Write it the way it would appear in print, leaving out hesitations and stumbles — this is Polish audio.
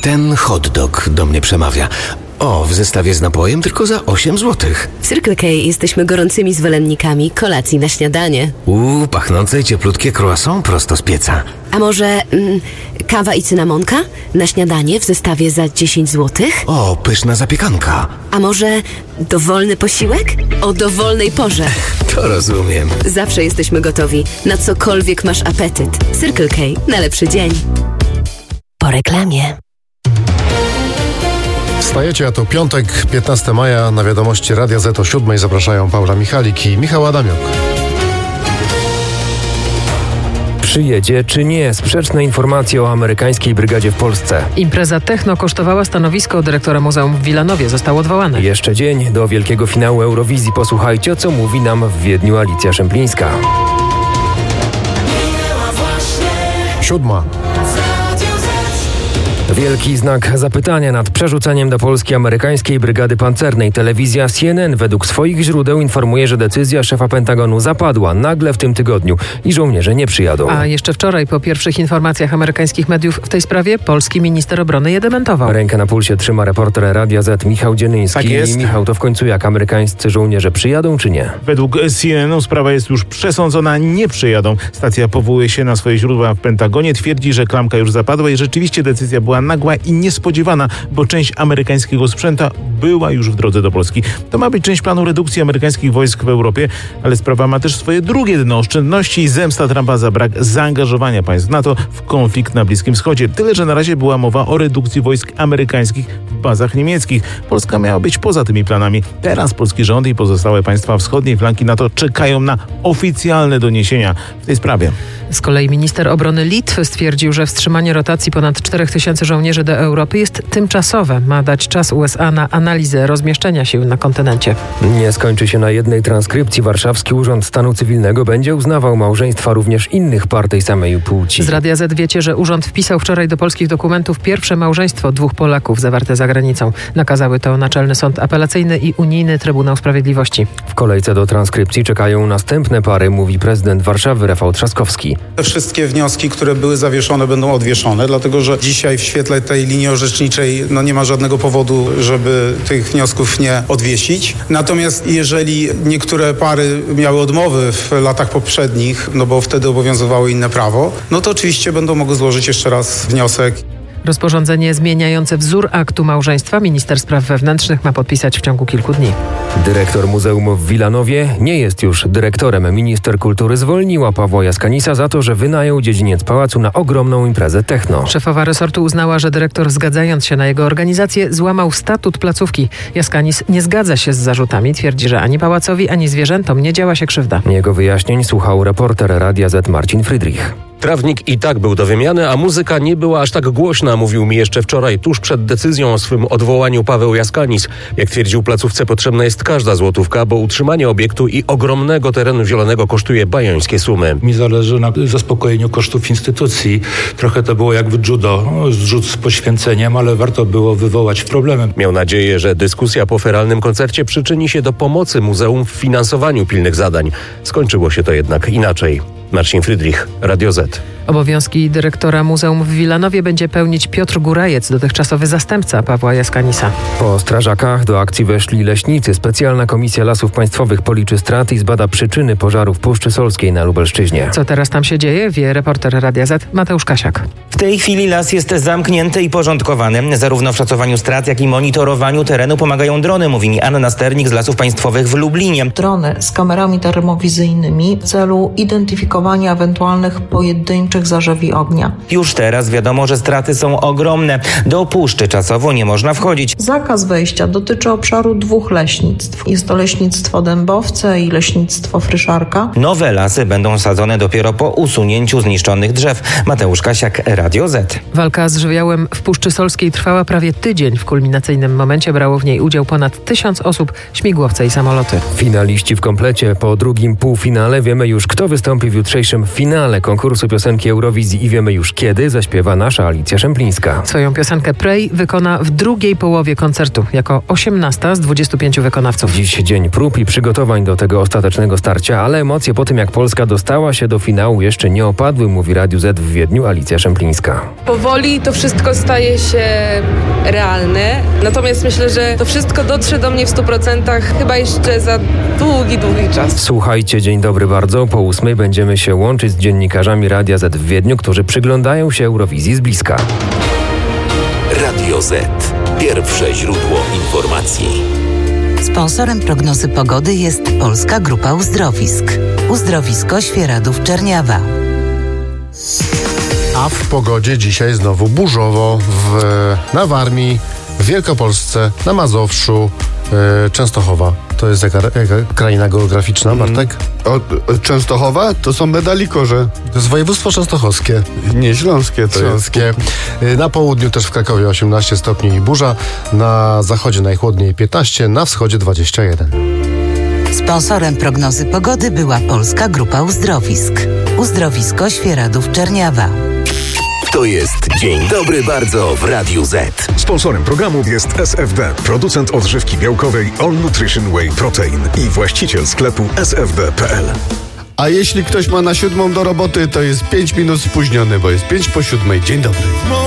Ten hot dog do mnie przemawia. O, w zestawie z napojem tylko za 8 zł. W Circle K jesteśmy gorącymi zwolennikami kolacji na śniadanie. Pachnące i cieplutkie croissant prosto z pieca. A może kawa i cynamonka na śniadanie w zestawie za 10 zł? O, pyszna zapiekanka. A może dowolny posiłek? O dowolnej porze. To rozumiem. Zawsze jesteśmy gotowi, na cokolwiek masz apetyt. Circle K na lepszy dzień. Po reklamie. Wstajecie, a to piątek, 15 maja, na wiadomości Radia Z o 7 zapraszają Paula Michalik i Michał Adamiuk. Przyjedzie czy nie? Sprzeczne informacje o amerykańskiej brygadzie w Polsce. Impreza Techno kosztowała stanowisko dyrektora muzeum w Wilanowie. Został odwołany. Jeszcze dzień do wielkiego finału Eurowizji. Posłuchajcie, co mówi nam w Wiedniu Alicja Szemplińska. 7. Wielki znak zapytania nad przerzuceniem do Polski amerykańskiej brygady pancernej. Telewizja CNN według swoich źródeł informuje, że decyzja szefa Pentagonu zapadła nagle w tym tygodniu i żołnierze nie przyjadą. A jeszcze wczoraj, po pierwszych informacjach amerykańskich mediów w tej sprawie, polski minister obrony je dementował. Rękę na pulsie trzyma reporter Radia Z Michał Dzienyński. Tak jest. Michał, to w końcu jak amerykańscy żołnierze przyjadą czy nie? Według CNN sprawa jest już przesądzona, nie przyjadą. Stacja powołuje się na swoje źródła w Pentagonie, twierdzi, że klamka już zapadła i rzeczywiście decyzja była nagła i niespodziewana, bo część amerykańskiego sprzęta była już w drodze do Polski. To ma być część planu redukcji amerykańskich wojsk w Europie, ale sprawa ma też swoje drugie dno. Oszczędności i zemsta Trumpa za brak zaangażowania państw NATO w konflikt na Bliskim Wschodzie. Tyle, że na razie była mowa o redukcji wojsk amerykańskich w bazach niemieckich. Polska miała być poza tymi planami. Teraz polski rząd i pozostałe państwa wschodniej flanki NATO czekają na oficjalne doniesienia w tej sprawie. Z kolei minister obrony Litwy stwierdził, że wstrzymanie rotacji ponad 4000 żołnierzy do Europy jest tymczasowe. Ma dać czas USA na analizę rozmieszczenia sił na kontynencie. Nie skończy się na jednej transkrypcji. Warszawski Urząd Stanu Cywilnego będzie uznawał małżeństwa również innych par tej samej płci. Z Radia Z wiecie, że urząd wpisał wczoraj do polskich dokumentów pierwsze małżeństwo dwóch Polaków zawarte za granicą. Nakazały to Naczelny Sąd Apelacyjny i Unijny Trybunał Sprawiedliwości. W kolejce do transkrypcji czekają następne pary, mówi prezydent Warszawy Rafał Trzaskowski. Te wszystkie wnioski, które były zawieszone, będą odwieszone, dlatego że dzisiaj w świetle tej linii orzeczniczej nie ma żadnego powodu, żeby tych wniosków nie odwiesić. Natomiast jeżeli niektóre pary miały odmowy w latach poprzednich, bo wtedy obowiązywało inne prawo, to oczywiście będą mogły złożyć jeszcze raz wniosek. Rozporządzenie zmieniające wzór aktu małżeństwa minister spraw wewnętrznych ma podpisać w ciągu kilku dni. Dyrektor muzeum w Wilanowie nie jest już dyrektorem. Minister kultury zwolniła Pawła Jaskanisa za to, że wynajął dziedziniec pałacu na ogromną imprezę techno. Szefowa resortu uznała, że dyrektor, zgadzając się na jego organizację, złamał statut placówki. Jaskanis nie zgadza się z zarzutami. Twierdzi, że ani pałacowi, ani zwierzętom nie działa się krzywda. Jego wyjaśnień słuchał reporter Radia Z Marcin Friedrich. Trawnik i tak był do wymiany, a muzyka nie była aż tak głośna, mówił mi jeszcze wczoraj, tuż przed decyzją o swym odwołaniu Paweł Jaskanis. Jak twierdził, placówce potrzebna jest każda złotówka, bo utrzymanie obiektu i ogromnego terenu zielonego kosztuje bajońskie sumy. Mi zależy na zaspokojeniu kosztów instytucji. Trochę to było jak w judo, zrzut z poświęceniem, ale warto było wywołać problemy. Miał nadzieję, że dyskusja po feralnym koncercie przyczyni się do pomocy muzeum w finansowaniu pilnych zadań. Skończyło się to jednak inaczej. Marcin Friedrich, Radio Z. Obowiązki dyrektora muzeum w Wilanowie będzie pełnić Piotr Górajec, dotychczasowy zastępca Pawła Jaskanisa. Po strażakach do akcji weszli leśnicy. Specjalna Komisja Lasów Państwowych policzy straty i zbada przyczyny pożaru w Puszczy Solskiej na Lubelszczyźnie. Co teraz tam się dzieje, wie reporter Radia Z Mateusz Kasiak. W tej chwili las jest zamknięty i porządkowany. Zarówno w szacowaniu strat, jak i monitorowaniu terenu pomagają drony, mówi mi Anna Sternik z Lasów Państwowych w Lublinie. Drony z kamerami termowizyjnymi w celu identyfikowania ewentualnych pojedynczych zarzewi ognia. Już teraz wiadomo, że straty są ogromne. Do puszczy czasowo nie można wchodzić. Zakaz wejścia dotyczy obszaru dwóch leśnictw. Jest to leśnictwo Dębowce i leśnictwo Fryszarka. Nowe lasy będą sadzone dopiero po usunięciu zniszczonych drzew. Mateusz Kasiak, Radio Z. Walka z żywiołem w Puszczy Solskiej trwała prawie tydzień. W kulminacyjnym momencie brało w niej udział ponad 1000 osób, śmigłowce i samoloty. Finaliści w komplecie. Po drugim półfinale wiemy już, kto wystąpi w jutrzejszym finale konkursu piosenki Polskiej Eurowizji i wiemy już kiedy zaśpiewa nasza Alicja Szemplińska. Swoją piosenkę Pray wykona w drugiej połowie koncertu, jako 18 z 25 wykonawców. Dziś dzień prób i przygotowań do tego ostatecznego starcia, ale emocje po tym, jak Polska dostała się do finału, jeszcze nie opadły, mówi Radiu Z w Wiedniu Alicja Szemplińska. Powoli to wszystko staje się realne, natomiast myślę, że to wszystko dotrze do mnie w 100% chyba jeszcze za długi czas. Słuchajcie, dzień dobry bardzo. Po 8 będziemy się łączyć z dziennikarzami Radia Z w Wiedniu, którzy przyglądają się Eurowizji z bliska. Radio Z. Pierwsze źródło informacji. Sponsorem prognozy pogody jest Polska Grupa Uzdrowisk. Uzdrowisko Świeradów-Czerniawa. A w pogodzie dzisiaj znowu burzowo na Warmii, w Wielkopolsce, na Mazowszu, Częstochowa. To jest jaka kraina geograficzna, Bartek? Częstochowa? To są medalikorze. To jest województwo częstochowskie. Nie, śląskie to śląskie. Na południu też w Krakowie 18 stopni i burza. Na zachodzie najchłodniej 15, na wschodzie 21. Sponsorem prognozy pogody była Polska Grupa Uzdrowisk. Uzdrowisko Świeradów-Czerniawa. To jest Dzień Dobry Bardzo w Radiu Z. Sponsorem programu jest SFD, producent odżywki białkowej All Nutrition Whey Protein i właściciel sklepu sfd.pl. A jeśli ktoś ma na 7 do roboty, to jest 5 minut spóźniony, bo jest 5 po 7. Dzień dobry.